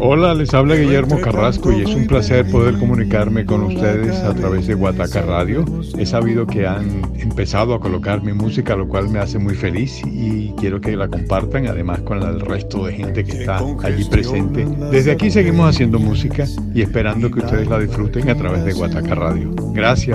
Hola, les habla Guillermo Carrasco y es un placer poder comunicarme con ustedes a través de Guataca Radio. He sabido que han empezado a colocar mi música, lo cual me hace muy feliz y quiero que la compartan, además con el resto de gente que está allí presente. Desde aquí seguimos haciendo música y esperando que ustedes la disfruten a través de Guataca Radio. Gracias.